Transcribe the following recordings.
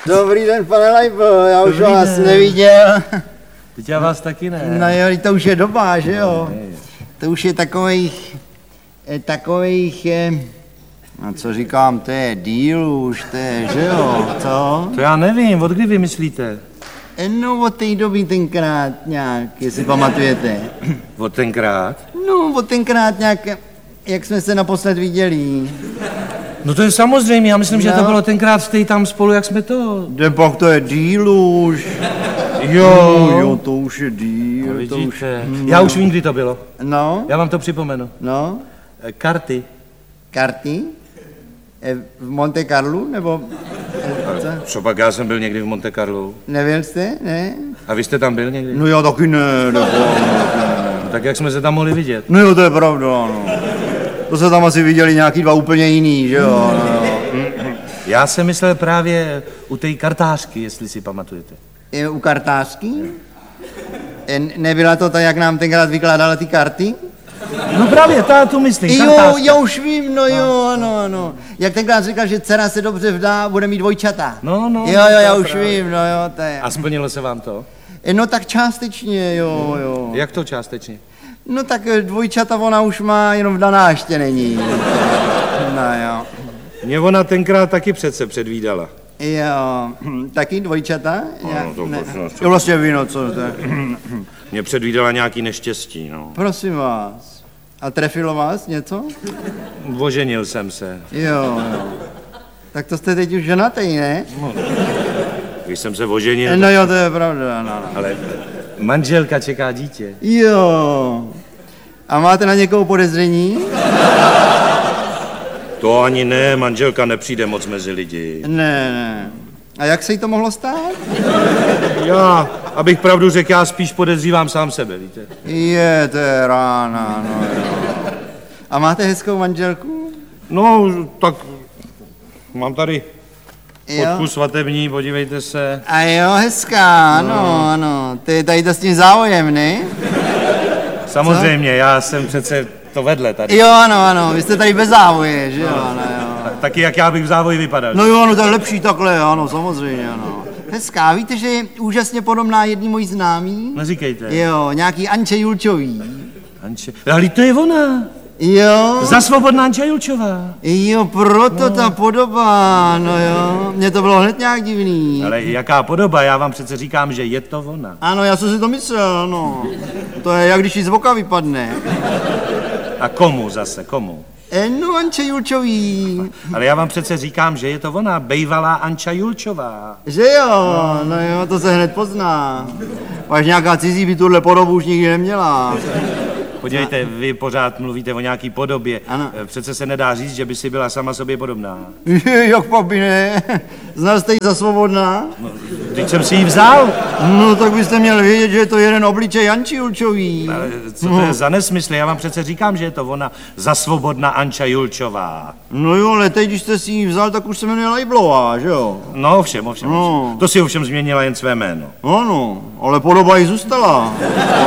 Dobrý den, pane Lajbo, já už vás neviděl. Teď já vás taky ne. No jo, to už je doba, že jo? To už je takových, no co říkám, to je díl už, to je, že jo, co? To já nevím, od kdy vy myslíte? No od té doby tenkrát nějak, jestli pamatujete. Od tenkrát? No od tenkrát nějak, jak jsme se naposled viděli. No to je samozřejmě, já myslím, že to bylo tenkrát stej tam spolu, jak jsme to... Pak to je díl už. Jo, to už je díl. No, to už... Já už vím, kdy to bylo. No? Já vám to připomenu. No? Karty. Karty? V Monte Carlu, nebo... Co? Co pak, já jsem byl někdy v Monte Carlu. Nevěl jste, ne? A vy jste tam byl někdy? No já taky ne. No, tak jak jsme se tam mohli vidět? No jo, to je pravda, no. To se tam asi viděli nějaký dva úplně jiný, že jo? No. Já jsem myslel právě u té kartářky, jestli si pamatujete. U kartářky? Nebyla to ta, jak nám tenkrát vykládala ty karty? No právě, tu myslím, kartářka. Jo, já už vím, no jo, ano. Jak tenkrát říkal, že dcera se dobře vdá, bude mít dvojčata. No. Jo, já už vím, no jo, to je. A splnilo se vám to? No tak částečně, jo. Jak to částečně? No tak dvojčata ona už má, jenom vdaná ještě není. No jo. Mě ona tenkrát taky přece předvídala. Jo, taky dvojčata? No, to jo, vlastně víno, co to je? Mě předvídala nějaký neštěstí, no. Prosím vás. A trefilo vás něco? Oženil jsem se. Jo. Tak to jste teď už ženatý, ne? No, když jsem se oženil... No jo, to je pravda, no. Ale manželka čeká dítě. Jo. A máte na někoho podezření? To ani ne, manželka nepřijde moc mezi lidi. Ne. A jak se jí to mohlo stát? Já, abych pravdu řekl, já spíš podezřívám sám sebe, víte. To je rána, no jo. A máte hezkou manželku? No, tak mám tady fotku svatební, podívejte se. A jo, hezká, ano. Ty tady to s tím závojem, ne? Samozřejmě, já jsem přece to vedle tady. Jo, ano, vy jste tady bez závoje, že jo, ano, jo. Taky jak já bych v závoji vypadal. No jo, ano, to je lepší takhle, ano, samozřejmě, ano. Hezká, víte, že je úžasně podobná jedný mojí známý? Neříkejte. Jo, nějaký Anče Julčový. Anče, ale to je ona. Jo. Za svobodná Anča Julčová. Jo, proto ta podoba, no jo. Mně to bylo hned nějak divný. Ale jaká podoba, já vám přece říkám, že je to ona. Ano, já jsem si to myslel, no. To je jak když jí z voka vypadne. A komu zase, komu? No, Anče Julčový. Ale já vám přece říkám, že je to ona, bejvalá Anča Julčová. Že jo, no jo, to se hned pozná. Až nějaká cizí by tuhle podobu už nikdy neměla. Podívejte, vy pořád mluvíte o nějaký podobě. Ano. Přece se nedá říct, že by si byla sama sobě podobná. Jak pak by ne? Znal jste ji za svobodná? No, teď jsem si ji vzal. No, tak byste měl vědět, že je to jeden obličej Anči Julčový. Ale co to je za nesmysl? Já vám přece říkám, že je to ona, za svobodná Anča Julčová. No jo, ale teď, když jste si ji vzal, tak už se jmenuje Lajblová, že jo? No, ovšem. No. To si ovšem změnila jen své jméno. Ano, ale podoba jí zůstala.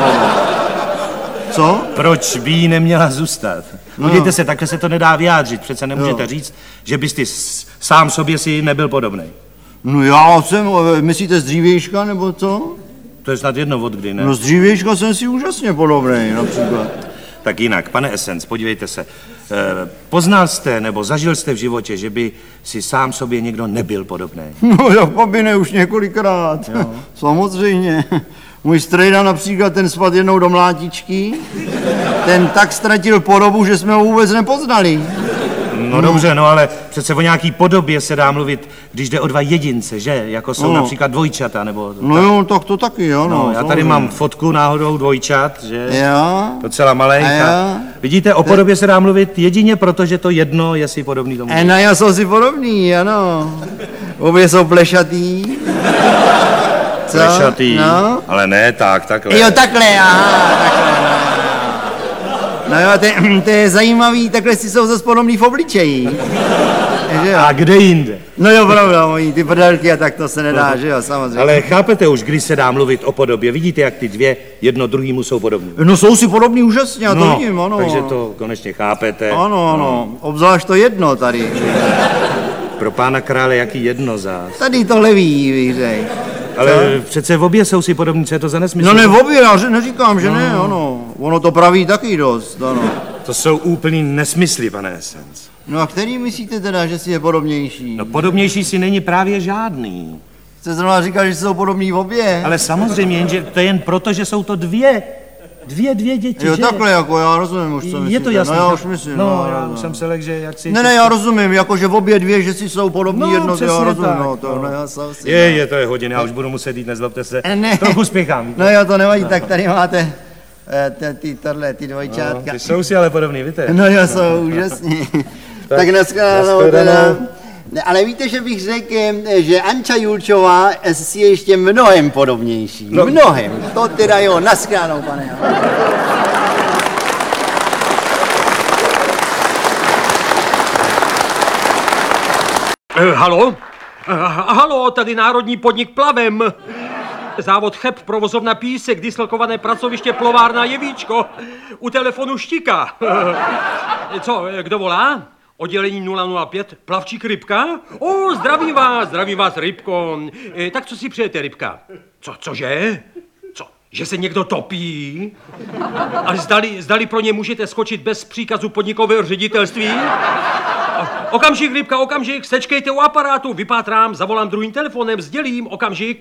Co? Proč by jí neměla zůstat? Podívejte se, takhle se to nedá vyjádřit. Přece nemůžete říct, že byste sám sobě si nebyl podobný. No já jsem, myslíte z dřívějška, nebo co? To je snad jedno od kdy, ne? No z dřívějška jsem si úžasně podobný, například. Tak jinak, pane Essence, podívejte se. Poznal jste nebo zažil jste v životě, že by si sám sobě někdo nebyl podobný? No jak papine, už několikrát. Jo. Samozřejmě. Můj strejda například, ten spadl jednou do mlátičky, ten tak ztratil podobu, že jsme ho vůbec nepoznali. No dobře, no ale přece o nějaký podobě se dá mluvit, když jde o dva jedince, že? Jako jsou například dvojčata, nebo... No jo, tak to taky, jo. No, já tady mám fotku náhodou dvojčat, že? Jo. Docela malenka. Vidíte, o podobě se dá mluvit jedině proto, že to jedno je si podobný tomu. No já jsou si podobný, ano. Obě jsou plešatý. Co? Plešatý, no? Ale ne takhle. Jo, takhle, aha, takhle. No jo, to je zajímavý, takhle si jsou zase podobný v obličeji. A kde jinde? No jo, pravda, mojí, ty prdelky a tak to se nedá, že jo, samozřejmě. Ale chápete už, když se dá mluvit o podobě, vidíte, jak ty dvě jedno druhýmu jsou podobní. No jsou si podobný úžasně, já to vidím, ano. Takže to konečně chápete. Ano, obzvlášť to jedno tady. Pro pána krále jaký jednozáz. Tady tohle ví, bych řekl. Ale přece v obě jsou si podobní, co je to za nesmysl? No ne, v obě, já neříkám, že ne, ono. Ono to praví taky dost, ano. To jsou úplný nesmysly, pane Essence. No a který myslíte teda, že si je podobnější? No podobnější si není právě žádný. Jste zrovna říkal, že jsou podobní v obě. Ale samozřejmě, jenže to je jen proto, že jsou to dvě děti, Jo, že? takhle, jako já rozumím už, co myslíte. Je to jasné. No já už myslím, já jsem se lek, že jak si... Ne, já rozumím, jako že v obě dvě, že si jsou podobní No, já přesně rozumím, tak, no, to, no. no, já jsem si... To je hodin, já už budu muset jít, nezlobte se. Ne. Trochu spěchám. No jo, to nevadí, tak tady máte ty dvojčátka. Ty jsou si ale podobný, víte? No jo, jsou úžasní. Tak nashledanou teda. Ale víte, že bych řekl, že Anča Julčová si je ještě mnohem podobnější. No. Mnohem. To teda jo, nashledanou, pane. Halo? Halo, tady Národní podnik Plavem. Závod Cheb, provozovna Písek, dislokované pracoviště Plovárna Jevíčko. U telefonu Štika. Co, kdo volá? Oddělení 005, plavčík Rybka? Zdravím vás, Rybko. Tak co si přejete, Rybka? Cože? Že se někdo topí? A zdali pro ně můžete skočit bez příkazu podnikového ředitelství? Okamžik, Rybka, okamžik, sečkejte u aparátu, vypátrám, zavolám druhým telefonem, sdělím, okamžik.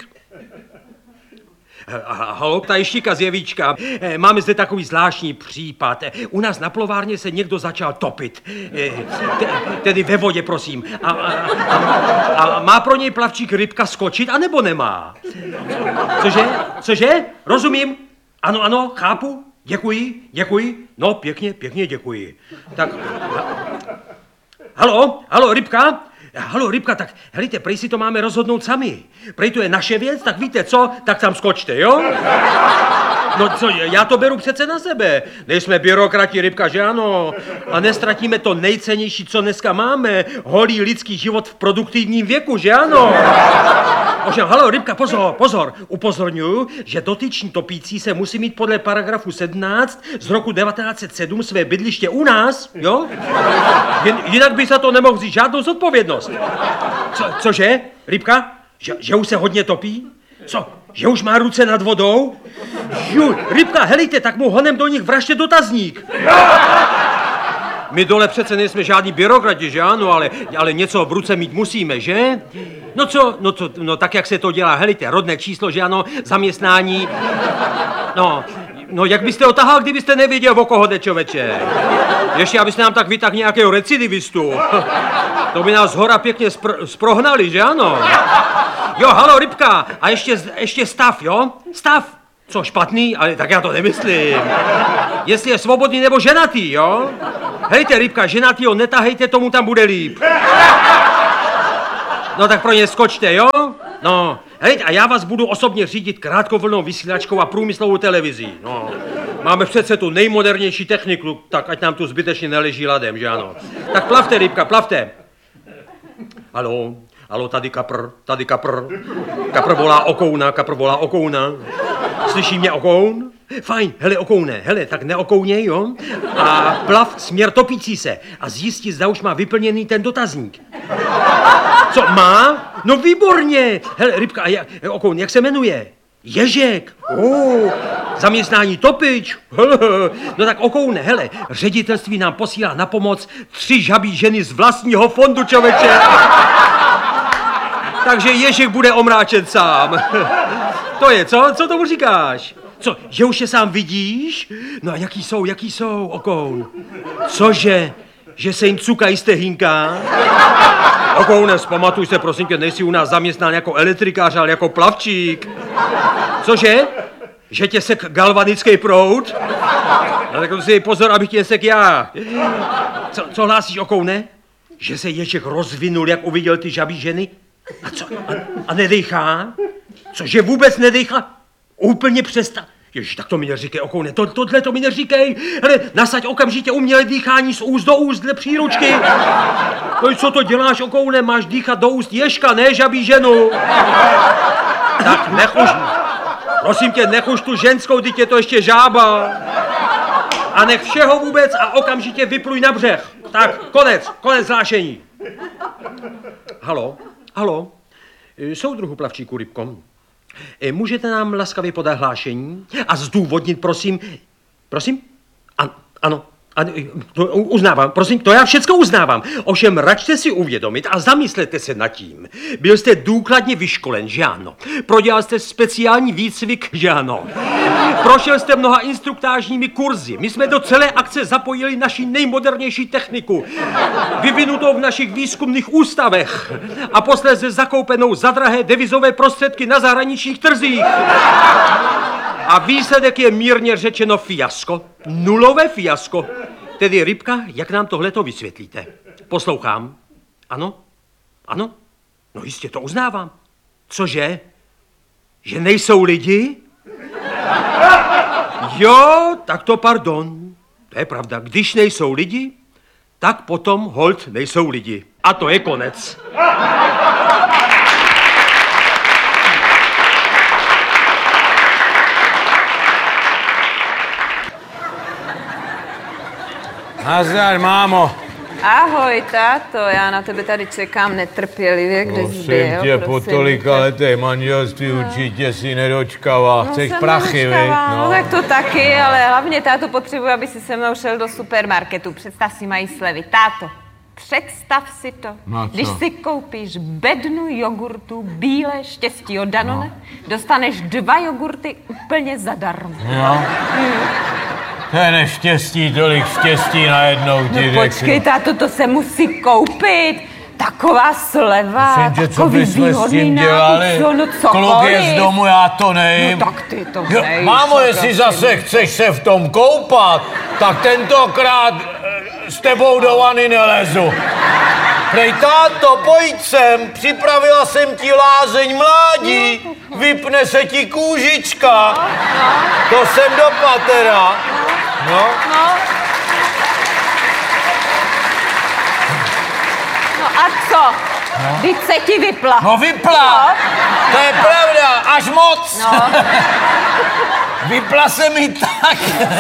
Halo, ta je Štika z Jevíčka. Máme zde takový zvláštní případ. U nás na plovárně se někdo začal topit. Tedy ve vodě, prosím. A má pro něj plavčík Rybka skočit, anebo nemá? Cože? Rozumím. Ano, chápu. Děkuji. No, pěkně děkuji. Tak... Halo, Rybka? Halo, Rybka, tak helejte, prej si to máme rozhodnout sami. Prej to je naše věc, tak víte co, tak tam skočte, jo? No co, já to beru přece na sebe. Nejsme byrokrati, Rybka, že ano? A nestratíme to nejcennější, co dneska máme. Holý lidský život v produktivním věku, že ano? Ovšem, halo, Rybka, pozor. Upozorňuji, že dotyční topící se musí mít podle paragrafu 17 z roku 1907 své bydliště u nás, jo? Jinak by se to nemohl vzít žádnou zodpovědnost. Cože, Rybka? Že už se hodně topí? Co? Že už má ruce nad vodou? Rybka, helejte, tak mu honem do nich vražte dotazník. My dole přece nejsme žádní byrokrati, že ano, ale něco v ruce mít musíme, že? No tak, jak se to dělá, helejte, rodné číslo, že ano, zaměstnání. No, jak byste ho tahal, kdybyste nevěděl, o koho jde, člověče? Ještě, abyste nám tak vytáhl nějakého recidivistu. To by nás zhora pěkně sprohnali, že ano? Jo, halo, Rybka, a ještě stav, jo? Stav. Co, špatný? Ale tak já to nemyslím. Jestli je svobodný nebo ženatý, jo? Hejte, Rybka, ženatýho netahejte, tomu tam bude líp. No tak pro ně skočte, jo? No, hejte, a já vás budu osobně řídit krátkovlnou vysílačkou a průmyslovou televizí, no. Máme přece tu nejmodernější techniku, tak ať nám tu zbytečně neleží ladem, že ano? Tak plavte, Rybka, plavte. Halo, tady kapr. Kapr volá okouna. Slyší mě okoun? Fajn, hele, okoune, tak neokouněj, jo? A plav směr topící se a zjistí, zda už má vyplněný ten dotazník. Co, má? No výborně! Hele, Rybka, okoun, jak se jmenuje? Ježek. Zaměstnání topič. No tak okoune, hele, ředitelství nám posílá na pomoc 3 žabí ženy z vlastního fondu, člověče. Takže Ježek bude omráčen sám. To je, co? Co tomu říkáš? Co, že už je sám vidíš? No a jaký jsou, okoun? Cože? Že se jim cukají stehínka? Okoune, vzpamatuj se, prosím tě, nejsi u nás zaměstnán jako elektrikář, ale jako plavčík. Cože? Že tě sek galvanický proud? No tak si pozor, abych tě sek já. Co hlásíš, okoune? Že se Ježek rozvinul, jak uviděl ty žabí ženy? A co? A nedejchá? Cože vůbec nedejchá? Úplně přestá. Ježiš, tak to mi neříkej, okoune, tohle to mi neříkej. Hele, nasaď okamžitě umělé dýchání z úst do úst dle příručky. No co to děláš, okoune, máš dýchat do úst Ježka, ne žabí ženu. Tak nechuš, prosím tě, nechuš tu ženskou, teď je to ještě žába. A nech všeho vůbec a okamžitě vypluj na břeh. Tak, konec hlášení. Halo. Soudruhu plavčíku Rybko. Můžete nám laskavě podat hlášení a zdůvodnit, prosím... Prosím? Ano, uznávám, prosím, to já všecko uznávám. Ovšem, račte si uvědomit a zamyslete se nad tím. Byl jste důkladně vyškolen, že ano? Prodělal jste speciální výcvik, že ano? Prošel jste mnoha instruktážními kurzy. My jsme do celé akce zapojili naši nejmodernější techniku, vyvinutou v našich výzkumných ústavech a posléze zakoupenou za drahé devizové prostředky na zahraničních trzích. A výsledek je mírně řečeno fiasko. Nulové fiasko. Tedy Rybka, jak nám tohleto vysvětlíte? Poslouchám. Ano? No jistě, to uznávám. Cože? Že nejsou lidi? Jo, tak to pardon. To je pravda. Když nejsou lidi, tak potom holt nejsou lidi. A to je konec. Nazdar, mámo. Ahoj, táto, já na tebe tady čekám netrpělivě, kde jsi byl. Prosím tě, po tolika letech manželství určitě si nedočkala. Chceš jsem prachy, viď? No tak to taky, ale hlavně táto potřebuje, aby si se mnou šel do supermarketu. Představ si, mají slevy. Táto, představ si to. No, když si koupíš bednu jogurtu Bílé štěstí od Danone, dostaneš 2 jogurty úplně zadarmo. Jo? To je neštěstí, tolik štěstí najednou ti řeknu. Počkej, táto, to se musí koupit. Taková sleva, Myslím tě, co takový bychom s výhodný tím dělali? nákup, no Kluk je z domu, já to nejím. No tak ty to Jo, nejím. mámo, jestli zase chceš se v tom koupat, tak tentokrát s tebou do vany nelezu. Prej, táto, pojď sem, připravila jsem ti lázeň mládí, vypne se ti kůžička. To jsem do patera. No. No a co? Vždyť se ti vypla. No vypla, to je pravda, až moc. No. Vypla se mi tak.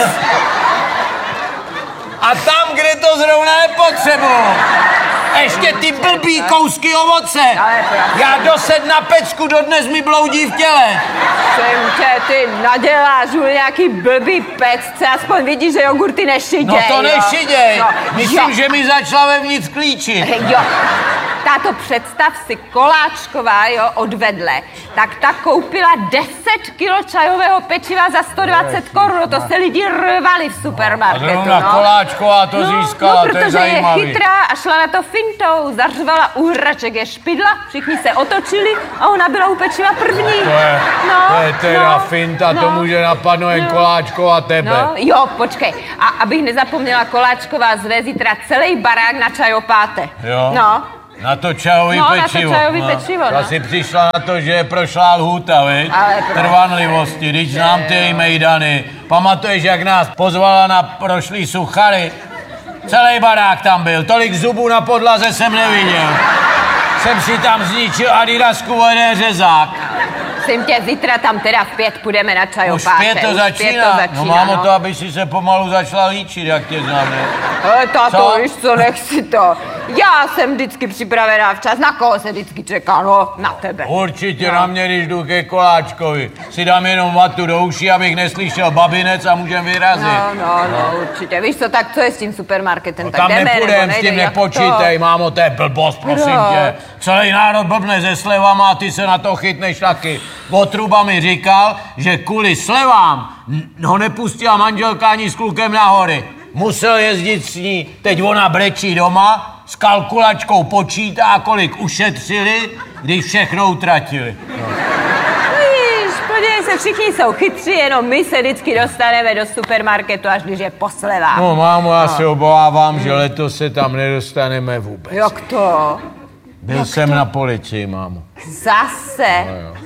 A tam, kde to zrovna nepotřebuji. Ještě ty blbý kousky ovoce. Já dosed na pecku, dodnes mi bloudí v těle. Jsem tě, ty naděláš nějaký blbý pecce, aspoň vidíš, že jogurty nešiděj. No to nešiděj. No. Myslím, že mi začala vevnitř klíčit. Jo. Táto, představ si, Koláčková, jo, odvedle, tak ta koupila 10 kilo čajového pečiva za 120 korun. To se lidi rvali v supermarketu, A zrovna Koláčková to získala, to je zajímavý. Protože je chytrá a šla na to fintou, zařvala u hraček je špidla, všichni se otočili a ona byla u pečiva první. To je teda finta, to může napadnout jen Koláčková tebe. No, jo, počkej. A abych nezapomněla, Koláčková zve zítra celý barák na čajopáte. Jo. No. Na to čajový pečivo. Na to čajový pečivo, no. Ta si přišla na to, že je prošlá lhůta, viď? Trvanlivosti, když znám ty její mejdany. Pamatuješ, jak nás pozvala na prošlý suchary? Celý barák tam byl, tolik zubů na podlaze jsem neviděl. Jsem si tam zničil Adidasku jeden řezák. Prosím tě, zítra tam teda v 5 půjdeme na čajopáče. Už 5 to začíná. No mámo, to, aby si se pomalu začala líčit, jak tě znám, ne? Táto, víš co, nech si to. Já jsem vždycky připravená včas. Na koho se vždycky čeká? No, na tebe. Určitě na mě, když jdu ke Koláčkovi. Si dám jenom vatu do uší, abych neslyšel babinec a můžem vyrazit. No, určitě. Víš co, tak co je s tím supermarketem? No, tak tam jdeme, nepůjdem, s tím nepočítej, mámo, to je blbost, prosím tě. Celý národ blbne se slevama a ty se na to chytneš taky. Votruba mi říkal, že kvůli slevám ho nepustila manželka ani s klukem na hory. Musel jezdit s ní, teď ona brečí doma, s kalkulačkou počítá, kolik ušetřili, když všechno utratili. Víš, podívej se, všichni jsou chytří, jenom my se vždycky dostaneme do supermarketu, až když je po slevách. No mámo, já se obávám, že letos se tam nedostaneme vůbec. Jak to? Byl jsem na policii, mámo. Zase? No,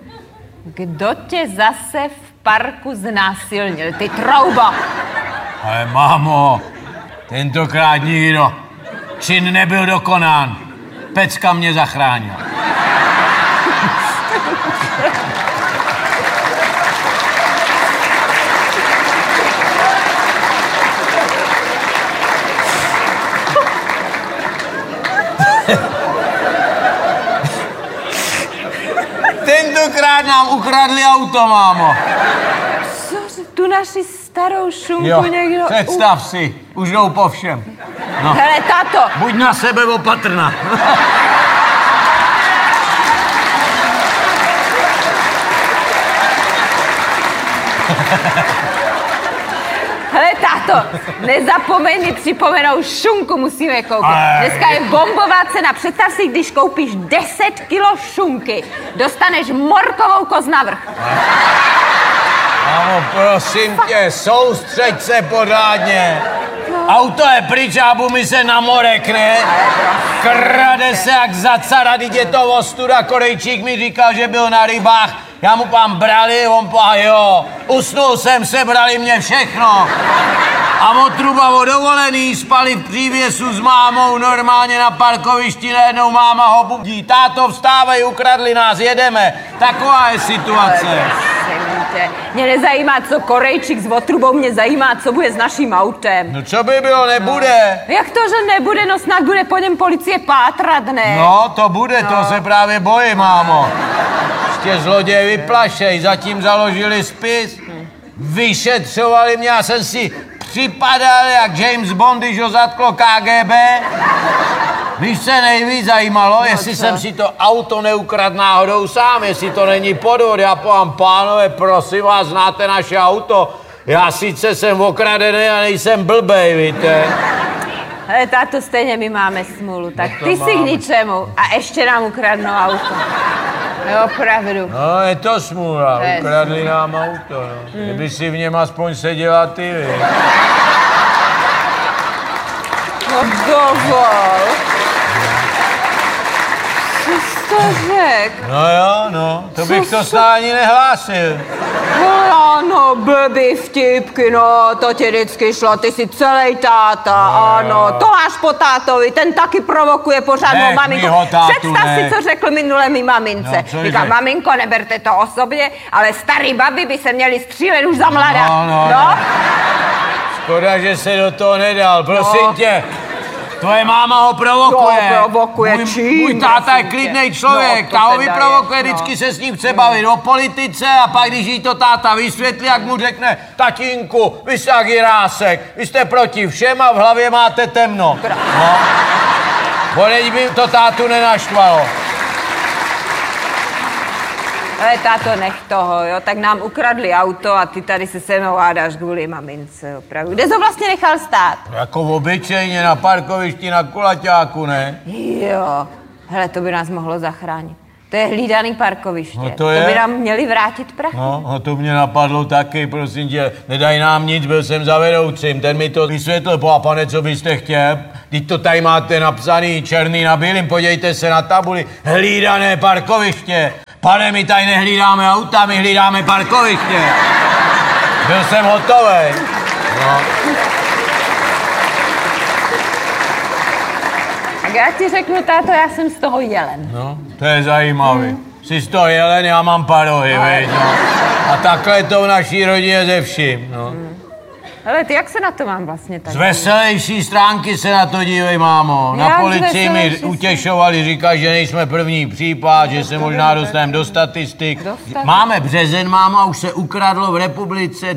Kdo tě zase v parku znásilnil, ty troubo? Ale mámo, tentokrát nikdo. Čin nebyl dokonán. Pecka mě zachránila. Tentokrát nám ukradli auto, mámo. Co, tu naši starou šunku Jo, někdo... představ si, už jdou po všem. No. Hele, táto, Buď na sebe opatrná. hele, táto, nezapomeň mi připomenout, šunku musíme koupit. Dneska je bombová cena. Představ si, když koupíš 10 kilo šunky, dostaneš morkovou koz navrch. Mámo, prosím tě, soustřeď se pořádně. Auto je pryč a mi se na morek, ne? Krade se jak za cara, teď je to ostuda. Korejčík mi říkal, že byl na rybách. Já mu pán brali, on pá, jo. Usnul jsem, sebrali mě všechno. A od truba o dovolený spali v přívěsu s mámou normálně na parkovišti, najednou máma ho budí. Táto, vstávej, ukradli nás, jedeme. Taková je situace. Mě nezajímá, co Korejčík s otrubou, mě zajímá, co bude s naším autem. No co by bylo, nebude. Jak to, že nebude? No snad bude po něm policie pátrat, ne? No, to bude, to se právě bojím, mámo. Ještě zloději vyplašej, zatím založili spis. Vyšetřovali mě, já jsem si připadal jak James Bond, když ho zatklo KGB. Víš, se nejvíc zajímalo, jestli jsem si to auto neukradl náhodou sám, jestli to není podvod. Já povám, pánové, prosím vás, znáte naše auto? Já sice jsem okradený a nejsem blbej, víte? Ale táto, stejně my máme smůlu, tak No to ty si k máme. ničemu a ještě nám ukradnou auto. Jo, opravdu. No, je to smůla, To je ukradli nám auto, no. Kdyby si v něm aspoň seděla ty, vy. No dovol. Co jsi to řekl? No jo, no, to bych Co to se- snad ani nehlásil. Ano, blbý vtipky, no, to ti vždycky šlo, ty jsi celý táta, ano, to máš po tátovi, ten taky provokuje pořádnou Nech maminku. mýho tátu, Představ si, nech. co řekl minule mý mamince. No, co Říká, řekl? maminko, neberte to osobně, ale starý babi by se měli střílet už za mladá. No. Škoda, že se do toho nedal, prosím tě. Tvoje máma ho provokuje. Jo, provokuje, čím, Můj táta je prosím tě? klidnej člověk, No, to ta ho teda vyprovokuje, je, no. vždycky se s ním chce bavit o politice a pak, když jí to táta vysvětlí, jak mu řekne, tatínku, vy jste jak jirásek, vy jste proti všem a v hlavě máte temno. No. Boleď by to tátu nenaštvalo. Ale táto, nech toho, jo, tak nám ukradli auto a ty tady se mnou hádáš kvůli mamince, opravdu. Kde jsi ho vlastně nechal stát? Jako obyčejně na parkovišti na kulaťáku, ne? Jo, hele, to by nás mohlo zachránit. To je hlídaný parkoviště. No to To je. by nám měli vrátit prachy. No, a to mě napadlo taky, prosím tě, nedaj nám nic, byl jsem za vedoucím, ten mi to vysvětlil, a pane, co byste chtěl? Teď to tady máte napsaný černý na bílým, podívejte se na tabuli, hlídané parkoviště. Pane, my tady nehlídáme auta, my hlídáme parkoviště. Byl jsem hotovej. No. Tak já ti řeknu, táto, já jsem z toho jelen. No, to je zajímavý. Jsi z toho jelen, já mám parohy, viď, no. A takhle to v naší rodině ze vším, no. Hele, ty jak se na to mám vlastně tak? Z veselější stránky se na to dívej, mámo. Na Jak z policii mi veselější utěšovali, říkají, že nejsme první případ, že se možná dostaneme do statistik. statistik. Máme březen, mámo, a už se ukradlo v republice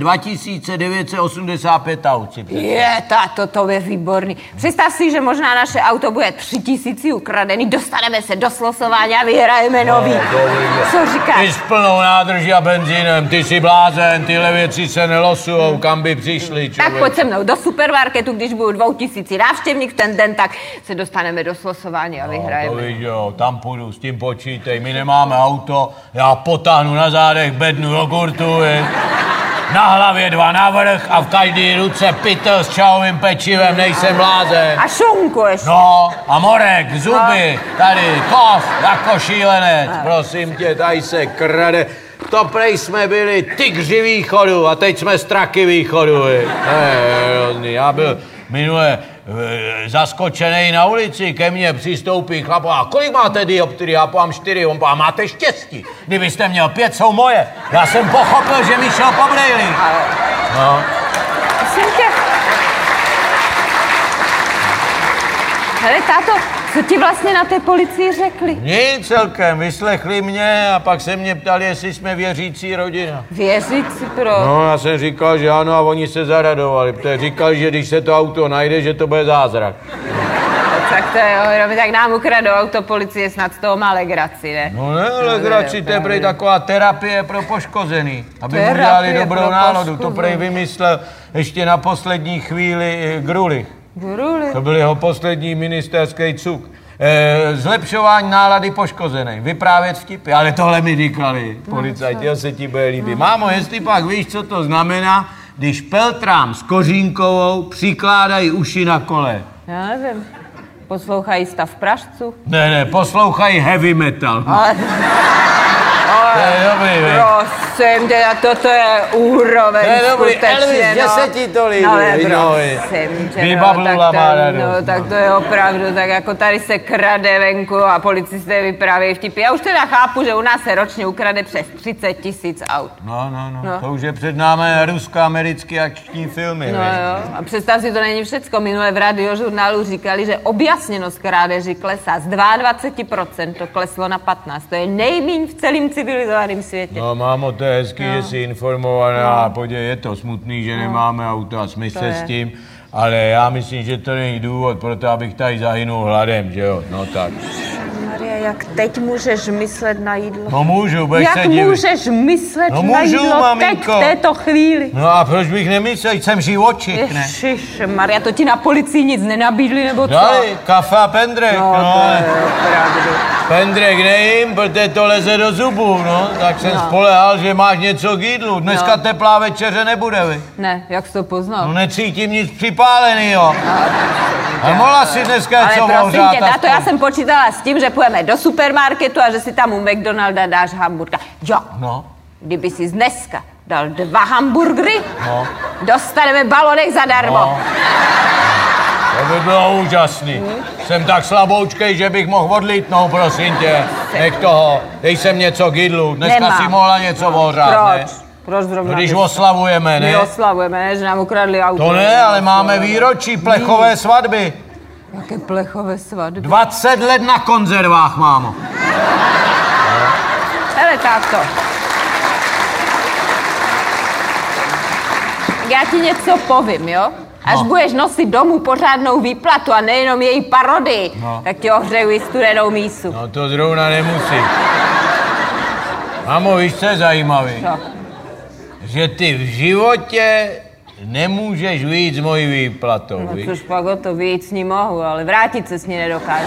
2985 aut. Je, táto, to je výborný. Představ si, že možná naše auto bude 3000 ukradený, dostaneme se do slosování a vyhrajeme nový. Co říkáš? Ty s plnou nádrží a benzínem, ty jsi blázen, tyhle věci se nelosujou, kam by přišli, Tak člověk. pojď se mnou do supermarketu, když budou 2000 návštěvník ten den, tak se dostaneme do slosování a To vyhrajeme. víš, jo, tam půjdu, s tím počítej, my nemáme auto, já potáhnu na zádech bednu jogurtu, viď. Na hlavě 2 navrch a v každé ruce pytel s čajovým pečivem, nejsem blázen. A šunku ještě. No, a morek, zuby, tady, kost, jako šílenec, prosím tě, tady se krade. To prej jsme byli tygři východu a teď jsme straky východu, viď. Hrozný, já byl minule zaskočený na ulici, ke mně přistoupí chlap a kolik máte dioptrii? Já povám 4, on povám, máte štěstí, kdybyste měl 5, jsou moje. Já jsem pochopil, že mi šel po brejlích. No. Prosím tě. Hele, táto, Co ti vlastně na té policii řekli? Nic celkem, vyslechli mě a pak se mě ptali, jestli jsme věřící rodina. Věřící pro... No, já jsem říkal, že ano, a oni se zaradovali, protože říkali, že když se to auto najde, že to bude zázrak. Tak to je, tak nám ukradou auto, policie snad z toho má legraci, ne? No ne, legraci, to je prej taková terapie pro poškozený, aby mu dělali dobrou náladu. To prej vymyslel ještě na poslední chvíli Grulich. To byl jeho poslední ministerský cuk. Zlepšování nálady poškozený, vyprávět vtipy, ale tohle mi říkali policajti, se ti bude líbit. Mámo, jestli pak víš, co to znamená, když Peltrám s Kořínkovou přikládají uši na kole. Já nevím. Poslouchají Stav pražců? Ne, poslouchají heavy metal. Ale to je dobrý, prosím, teda toto je úroveň skutečně, Elvis, že se ti to líbí. Ale prosím tě, no, tak to je opravdu, tak jako tady se krade venku a policisté vyprávějí vtipy. Já už teda chápu, že u nás se ročně ukrade přes 30 000 aut. No, to už je před námi rusko-americký akční filmy. No jo, a představ si, to není všecko. Minule v radiožurnálu říkali, že objasněnost krádeží klesá z 22%, to kleslo na 15%. To je nejméně v celém civilizovaném světě. No, mámo, to je hezký, že jsi informovaná, podívej, je to smutný, že nemáme auto a smysl s tím, ale já myslím, že to není důvod pro to, abych tady zahynul hladem, že jo, no tak. Maria, jak teď můžeš myslet na jídlo? No můžu, budeš se Jak divit. můžeš myslet No na můžu, jídlo maminko. teď, v této chvíli? No a proč bych nemyslel, jsem živočich, ne? Ježišmarja, to ti na policii nic nenabídli, nebo co? Dali, kafe a pendrek, No, to je opravdu. Pendrek nejím, protože to leze do zubů, no, tak jsem spolehal, že máš něco k jídlu. Dneska teplá večeře nebude, vy. Ne, jak jsi to poznal? No necítím nic připálenýho. A mohla si dneska Ale co prosím ohřát tě, tato, já jsem počítala s tím, že půjdeme do supermarketu a že si tam u McDonalda dáš hamburka. Jo, No, kdyby si dneska dal 2 hamburgery, no, dostaneme balonek zadarmo. no. To by bylo úžasný. Jsem tak slaboučkej, že bych mohl odlítnout, prosím tě. Nech toho, dej sem něco k jídlu. Dneska Nemám. si mohla něco ohřát, ne? Proč zrovna? No, když ty? oslavujeme, My ne? oslavujeme, ne, že nám ukradli auto. To ne, ale máme výročí plechové svatby. Jaké plechové svatby. 20 let na konzervách, mámo. Hele, táto. Já ti něco povím, jo? Až budeš nosit domů pořádnou výplatu a nejenom její parodii, tak ti ohřeju i studenou mísu. No to zrovna nemusí. Mámo, víš, co je zajímavý? Co? Že ty v životě nemůžeš vyjít s mojí výplatou, No víš? což pak o to víc s ní mohu, ale vrátit se s ní nedokážu.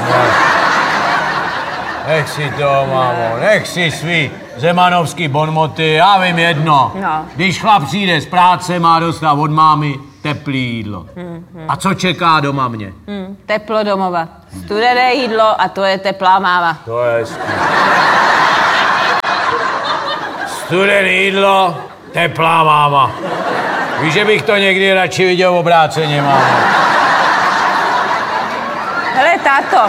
Nech si to, mámo, nech si svý zemanovský bonmoty, já vím jedno. No. Když chlap přijde z práce, má dostat od mámy teplý jídlo. A co čeká doma mě? Teplo domova. Studené jídlo a to je teplá máma. To je hezký. Studené jídlo, teplá máma. Víš, že bych to někdy radši viděl obráceně, máma. Hele, táto.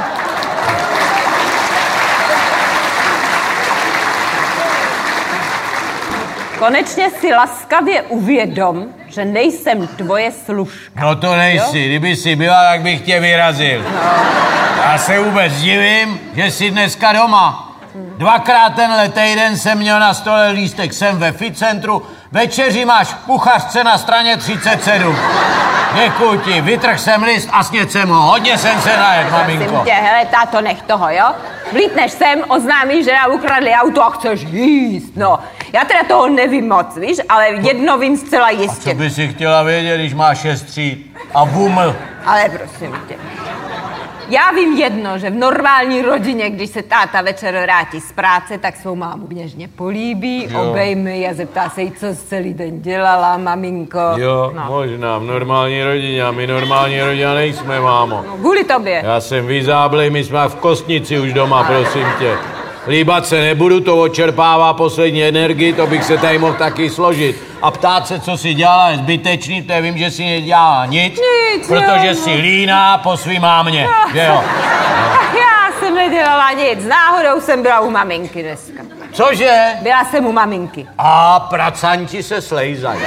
Konečně si laskavě uvědom, že nejsem tvoje služka. No to nejsi, kdyby jsi byla, tak bych tě vyrazil. Já se vůbec divím, že jsi dneska doma. 2krát tenhle týden jsem měl na stole lístek sem ve Ficentru, večeři máš v kuchařce na straně 37. Děkuji ti, vytrhl jsem list a sněd jsem ho, hodně jsem se najet, maminko. Prosím tě, hele, táto, nech toho, jo? Vlítneš sem, oznámíš, že nám ukradli auto a chceš jíst, no. Já teda toho nevím moc, víš, ale jedno vím zcela Co jistě. by si chtěla vědět, když máš 6 tříd a buml? Ale prosím tě. Já vím jedno, že v normální rodině, když se táta večer vrátí z práce, tak svou mámu běžně políbí, obejme ji a zeptá se jí, co jsi celý den dělala, maminko. Jo, No. možná, v normální rodině, a my normální rodina nejsme, mámo. No, kvůli tobě. Já jsem vyzáblej, my jsme v Kostnici už doma, prosím tě. Líbat se nebudu, to odčerpává poslední energii, to bych se tady mohl taky složit. A ptát se, co si dělala, je zbytečný, to vím, že si nedělala nic, protože si líná po svý mámě, že jo? Já jsem nedělala nic, náhodou jsem byla u maminky dneska. Cože? Byla jsem u maminky. A pracanti se slejzají.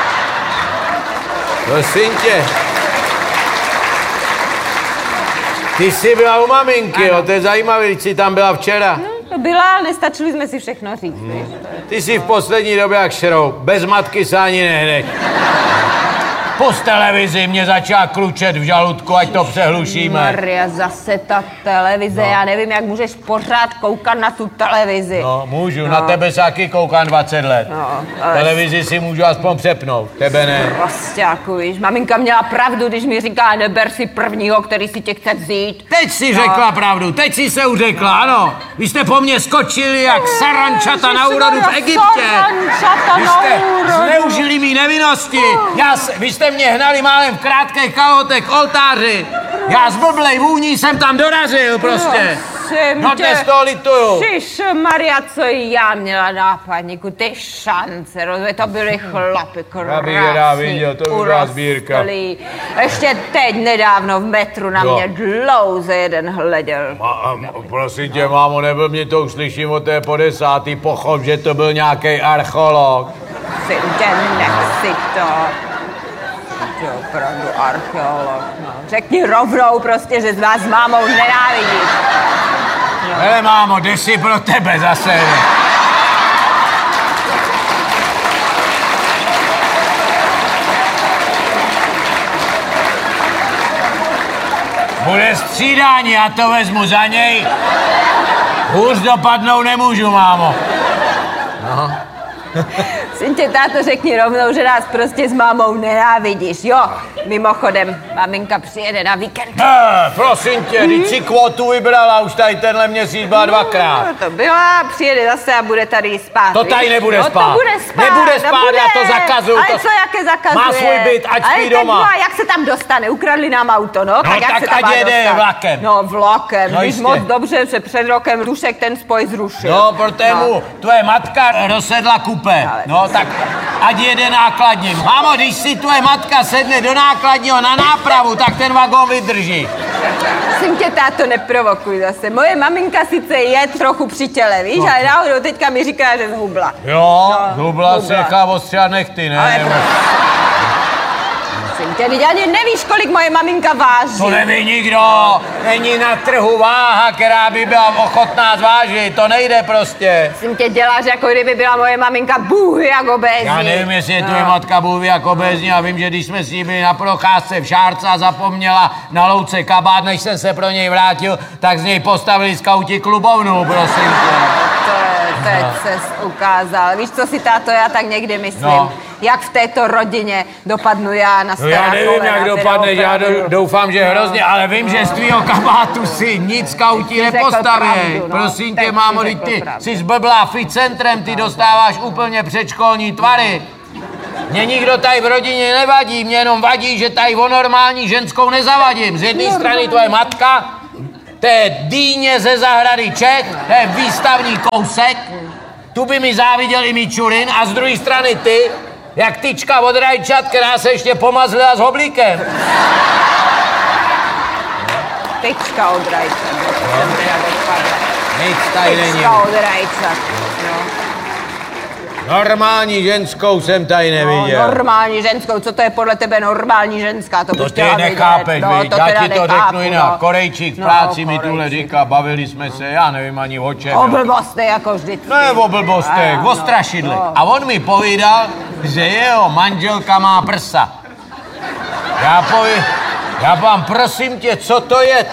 Prosím tě. Ty jsi byla u maminky, jo, to je zajímavé, když jsi tam byla včera. To byla, ale nestačili jsme si všechno říct, víš. Ty jsi v poslední době jak šroub, bez matky se ani nehneš. Pust televizi, mě začala klučet v žaludku, ať to přehlušíme. Maria, zase ta televize, já nevím, jak můžeš pořád koukat na tu televizi. No, můžu, na tebe se taky koukám 20 let. Ale... Televizi si můžu aspoň přepnout, tebe ne. Prostě jako víš, maminka měla pravdu, když mi říká, neber si prvního, který si tě chce vzít. Teď si řekla pravdu, teď si se uřekla, ano. Vy jste po mně skočili jak sarančata na úrodu v Egyptě. Vy jste zneužili mý nevinnosti. Vy jste mě hnali málem v krátkých kalhotech k oltáři. Já zblblej vůní jsem tam dorazil prostě. No dnes to lituju. Maria, co já měla nápadníku, ty šance, rozumíš, to byly chlapy krásný. Já bych rád viděl, to by byla sbírka. Ještě teď nedávno v metru na mě dlouze jeden hleděl. Prosím tě, mámo, nebyl mě to už slyším od té po 10. pochop, že to byl nějaký archeolog. Nechci to. To je opravdu archeolog, no. Řekni rovnou prostě, že z vás s mámou nenávidíš. Hele, mámo, jde si pro tebe zase. Bude střídání, já to vezmu za něj. Hůř dopadnou nemůžu, mámo. No. Syn tě, táto, řekni rovnou, že nás prostě s mámou nenávidíš, jo? Mimochodem, maminka přijede na víkend. Prosím tě, teď si kvotu vybrala, už tady tenhle měsíc byla 2krát. No, to byla, přijede zase a bude tady spát. To tady nebude spát. No, to bude spát. Nebude spát, nebude. já to zakazuju. Ale co, jaké zakazuje? Má svůj byt, ať spí doma. Ale jak se tam dostane? Ukradli nám auto, no? Tak jak se tam ať jede vlakem. No, vlakem. No, Víš moc dobře, že před rokem Rušek ten spoj zrušil. No, protože mu tvoje matka rozsedla kupé. No, tak ať jede nákladním. Mámo, když si tvoje matka sedne do nákladního na nápravu, tak ten vagón vydrží. Prosím tě, táto, neprovokuj zase. Moje maminka sice je trochu při těle, víš, ale náhodou teďka mi říká, že zhubla. Jo, zhubla se nechá ostříhat nechty, ne? Ale prosím tě, teď ani nevíš, kolik moje maminka váží. To neví nikdo. Není na trhu váha, která by byla ochotná zvážit. To nejde prostě. Prosím tě, děláš, jako kdyby byla moje maminka bůhy jak obézní. Já nevím, jestli je tvoje matka bůhy jak obézní, a vím, že když jsme s ní byli na procházce v Šárce a zapomněla na louce kabát, než jsem se pro něj vrátil, tak z něj postavili skauti klubovnu, prosím tě. Teď ses ukázal. Víš, co si, táto, já tak někdy myslím? No. Jak v této rodině dopadnu já na stará Já nevím, kolena, jak dopadne, já doufám, že hrozně, ale vím, že z tvýho kabátu si nic skauti nepostaví. Prosím tě, mámo, ty jsi zblblá ficentrem, ty dostáváš úplně předškolní tvary. Mně nikdo tady v rodině nevadí, mě jenom vadí, že tady o normální ženskou nezavadím. Z jedné strany tvoje matka, to je dýně ze zahrady Čech, to je výstavní kousek, tu by mi záviděl i Mičurin, a z druhé strany ty, jak tyčka od rajčat, která se ještě pomazlila s hoblíkem. Tyčka od rajčat. Nic tady není. Tyčka od rajčat, no. Normální ženskou jsem tady neviděl. No, normální ženskou, co to je podle tebe normální ženská? To ty nechápeš, no, viď? Já ti to řeknu jinak. No. Korejčík v práci mi tuhle říká, bavili jsme se, já nevím ani o čem. O blbostech jako vždycky. Ne o blbostech, o strašidlech. A on mi povídal, že jeho manželka má prsa. Já vám prosím tě, co to je?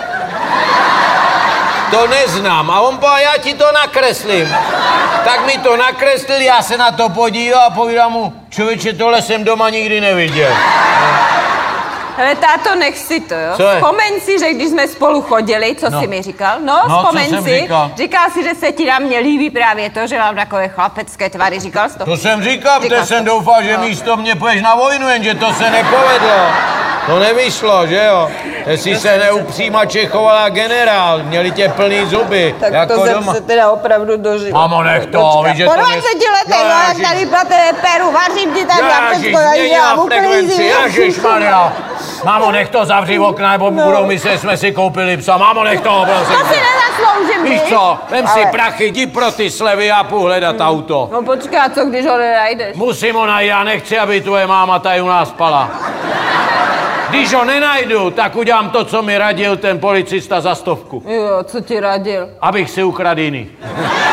To neznám. A on povedal, já ti to nakreslím. Tak mi to nakreslil, já se na to podíval a povídám mu, člověče, tohle jsem doma nikdy neviděl. Hele, táto, nech si to, jo? Co je? Vzpomeň si, že když jsme spolu chodili, co jsi mi říkal? No, vzpomeň co jsem si. říkal? Říkal si, že se ti na mě líbí právě to, že mám takové chlapecké tvary. Říkal jsi to? To jsem říkal, protože jsem to. doufal, že místo mě půjdeš na vojnu, jenže to se nepovedlo. To nevyšlo, že jo? Jestli se neupřímače chovala generál, měli tě plný zuby, Tak jako to jsem doma. se teda opravdu dožila. Mamo, nech to, víš, že to... Po 20 letech, no, jak tady platé peru, vařím ti tady a Ježiš, všechno tady změnila dělám, frekvenci, ježišmarja. Mámo, nech to, zavři okna, nebo budou myslet, jsme si koupili psa. Mámo, nech to, prosím. To si nezasloužím, Víš víš? co, vem si Ale- prachy, jdi pro ty slevy, já půjdu hledat auto. No počkej, a co když ho nenajdeš? Musím ho najít, já nechci, aby tvoje máma tady u nás spala. Když ho nenajdu, tak udělám to, co mi radil ten policista za 100. Jo, co ti radil? Abych si ukradl jiný.